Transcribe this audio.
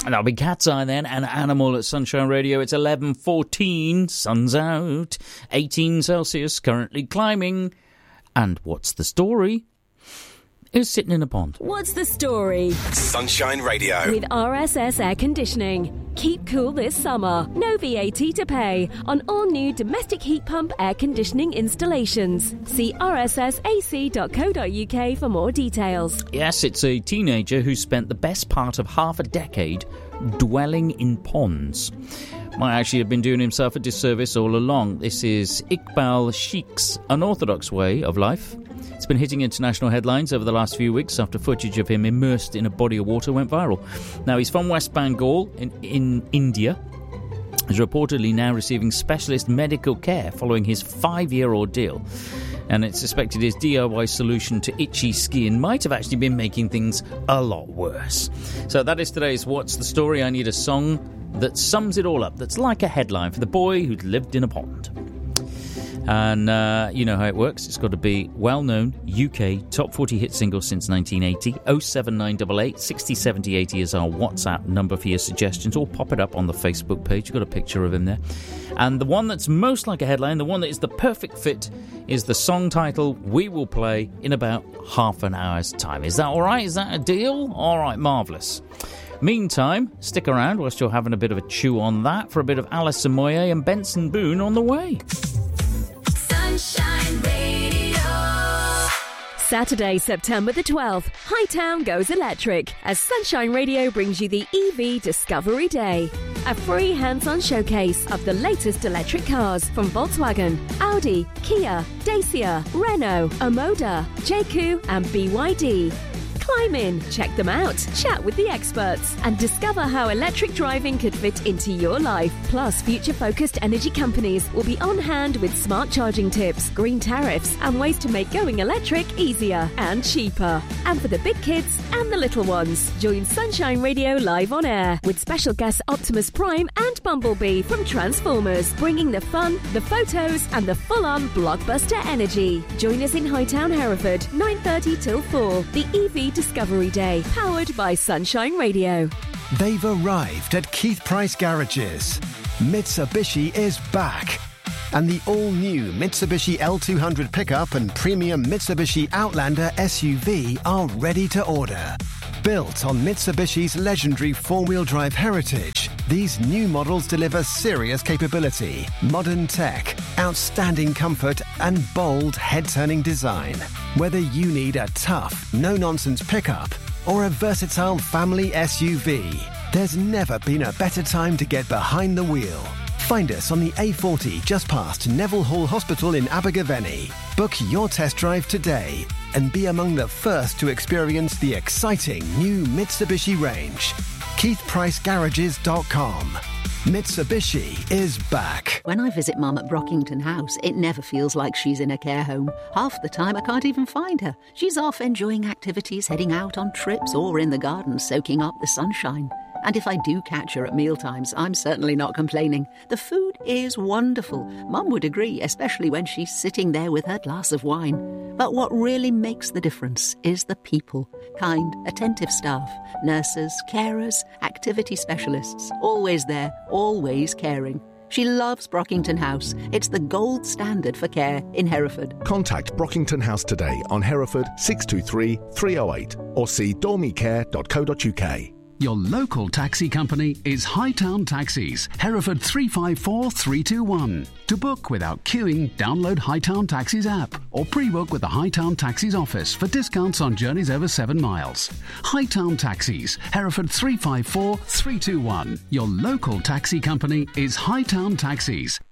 That'll be Cat's Eye then, and Animal at Sunshine Radio. It's 11:14, sun's out, 18 Celsius, currently climbing. And what's the story? Is sitting in a pond. What's the story? Sunshine Radio. With RSS Air Conditioning. Keep cool this summer. No VAT to pay on all new domestic heat pump air conditioning installations. See rssac.co.uk for more details. Yes, it's a teenager who spent the best part of half a decade dwelling in ponds. Might actually have been doing himself a disservice all along. This is Iqbal Sheikh's unorthodox way of life. It's been hitting international headlines over the last few weeks after footage of him immersed in a body of water went viral. Now, he's from West Bengal in India. He's reportedly now receiving specialist medical care following his 5-year ordeal. And it's suspected his DIY solution to itchy skin might have actually been making things a lot worse. So that is today's What's the Story? I need a song that sums it all up, that's like a headline for the boy who'd lived in a pond. And you know how it works. It's got to be well-known UK top 40 hit single since 1980. 07988 60 70 80 is our WhatsApp number for your suggestions, or pop it up on the Facebook page. You've got a picture of him there. And the one that's most like a headline, the one that is the perfect fit, is the song title we will play in about half an hour's time. Is that all right? Is that a deal? All right, marvellous. Meantime, stick around whilst you're having a bit of a chew on that for a bit of Alice Moyet and Benson Boone on the way. Sunshine Radio. Saturday, September the 12th, Hightown goes electric as Sunshine Radio brings you the EV Discovery Day. A free hands-on showcase of the latest electric cars from Volkswagen, Audi, Kia, Dacia, Renault, Omoda, JQ and BYD. Climb in, check them out, chat with the experts, and discover how electric driving could fit into your life. Plus, future-focused energy companies will be on hand with smart charging tips, green tariffs, and ways to make going electric easier and cheaper. And for the big kids and the little ones, join Sunshine Radio live on air with special guests Optimus Prime and Bumblebee from Transformers, bringing the fun, the photos, and the full-on blockbuster energy. Join us in Hightown, Hereford, 9:30 till 4. The EV Discovery Day, powered by Sunshine Radio. They've arrived at Keith Price Garages. Mitsubishi is back. And the all-new Mitsubishi L200 pickup and premium Mitsubishi Outlander SUV are ready to order. Built on Mitsubishi's legendary four-wheel drive heritage, these new models deliver serious capability, modern tech, outstanding comfort, and bold head-turning design. Whether you need a tough, no-nonsense pickup or a versatile family SUV, there's never been a better time to get behind the wheel. Find us on the A40 just past Neville Hall Hospital in Abergavenny. Book your test drive today and be among the first to experience the exciting new Mitsubishi range. KeithPriceGarages.com. Mitsubishi is back. When I visit Mum at Brockington House, it never feels like she's in a care home. Half the time I can't even find her. She's off enjoying activities, heading out on trips, or in the garden soaking up the sunshine. And if I do catch her at mealtimes, I'm certainly not complaining. The food is wonderful. Mum would agree, especially when she's sitting there with her glass of wine. But what really makes the difference is the people. Kind, attentive staff, nurses, carers, activity specialists. Always there, always caring. She loves Brockington House. It's the gold standard for care in Hereford. Contact Brockington House today on Hereford 623 308 or see dormicare.co.uk. Your local taxi company is Hightown Taxis, Hereford 354 321. To book without queuing, download Hightown Taxis app or pre-book with the Hightown Taxis office for discounts on journeys over 7 miles. Hightown Taxis, Hereford 354 321. Your local taxi company is Hightown Taxis.